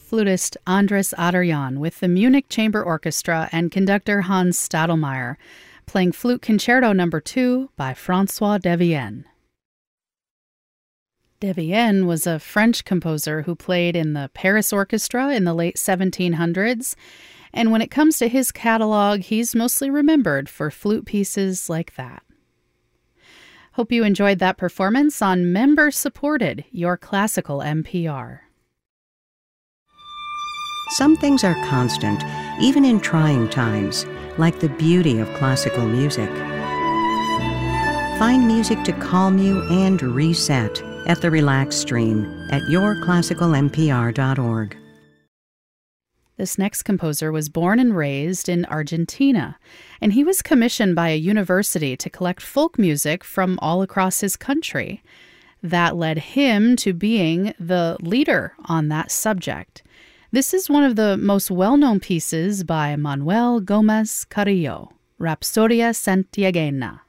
flutist Andres Adorjan with the Munich Chamber Orchestra and conductor Hans Stadelmeier, playing Flute Concerto No. 2 by François Devienne. Devienne was a French composer who played in the Paris Orchestra in the late 1700s, and when it comes to his catalog, he's mostly remembered for flute pieces like that. Hope you enjoyed that performance on Member-Supported, your classical NPR. Some things are constant, even in trying times, like the beauty of classical music. Find music to calm you and reset at the Relax Stream at yourclassicalnpr.org. This next composer was born and raised in Argentina, and he was commissioned by a university to collect folk music from all across his country. That led him to being the leader on that subject. This is one of the most well-known pieces by Manuel Gómez Carrillo, Rapsodia Santiagueña.